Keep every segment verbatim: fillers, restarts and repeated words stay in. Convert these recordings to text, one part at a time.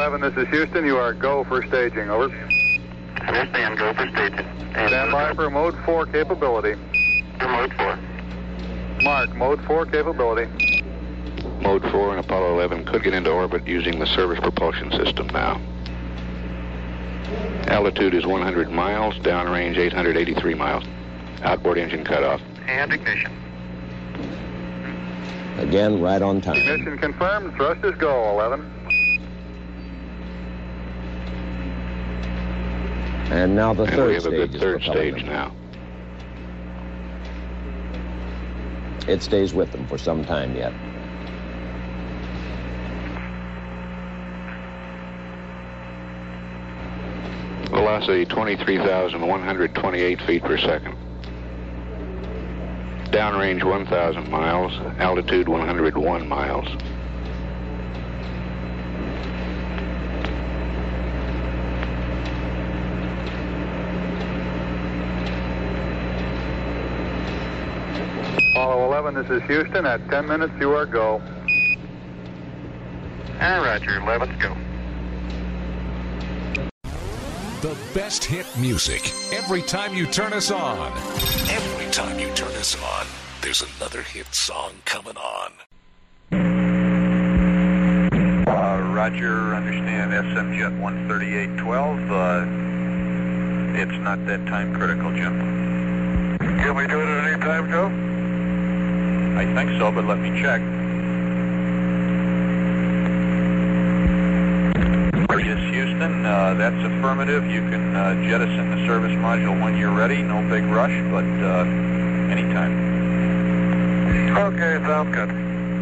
eleven, this is Houston. You are go for staging. Over. Understand, go for staging. And stand by for mode four capability. For mode four. Mark, mode four capability. Mode four and Apollo eleven could get into orbit using the service propulsion system now. Altitude is one hundred miles, downrange eight hundred eighty-three miles. Outboard engine cutoff. And ignition. Again, right on time. Ignition confirmed. Thrust is go, eleven. And now the and third we have stage a good third is stage now. It stays with them for some time yet. Velocity twenty-three thousand one hundred twenty-eight feet per second. Downrange one thousand miles, altitude one hundred one miles. Apollo eleven, this is Houston. At ten minutes, you are go. And Roger, eleven's go. The best hit music every time you turn us on. Every time you turn us on, there's another hit song coming on. Uh, Roger, understand S M Jet one thirty-eight twelve. Uh, it's not that time critical, Jim. Can we do it at any time, Joe? I think so, but let me check. Yes, Houston, uh, that's affirmative. You can uh, jettison the service module when you're ready. No big rush, but uh, anytime. Okay, sounds good.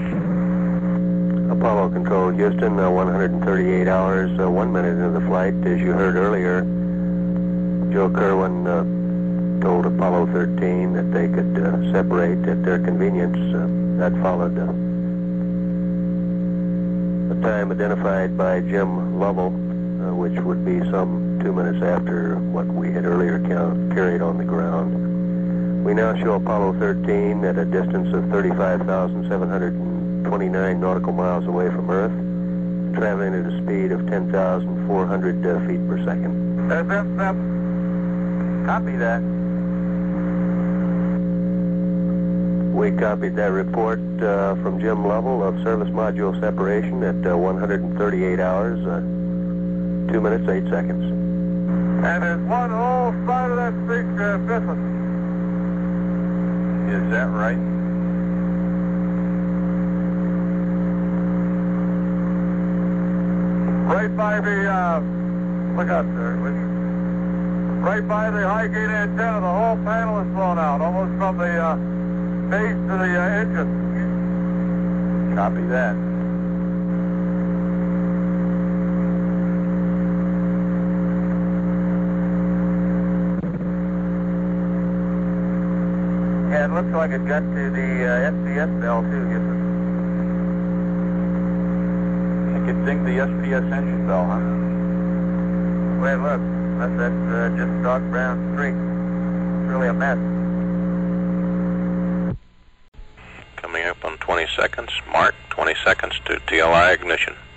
Apollo Control, Houston, uh, one hundred thirty-eight hours, uh, one minute into the flight. As you heard earlier, Joe Kerwin uh, told Apollo thirteen that they could uh, separate at their convenience. Uh, that followed uh, the time identified by Jim Lovell, uh, which would be some two minutes after what we had earlier count, carried on the ground. We now show Apollo thirteen at a distance of thirty-five thousand seven hundred twenty-nine nautical miles away from Earth, traveling at a speed of ten thousand four hundred uh, feet per second. That's it, Snap. Copy that. We copied that report uh, from Jim Lovell of service module separation at uh, one hundred thirty-eight hours, uh, two minutes, eight seconds. And there's one whole side of that spacecraft missing. Is that right? Right by the, uh, look up there, will you? Right by the high gate antenna, the whole panel is blown out, almost from the uh, base to the uh, engine. Copy that. Yeah, it looks like it got to the uh, S P S bell too, Houston. It could ding the S P S engine bell, huh? Wait, look. That's, that's uh, just dark brown streak. It's really a mess. Coming up on twenty seconds. Mark, twenty seconds to T L I ignition.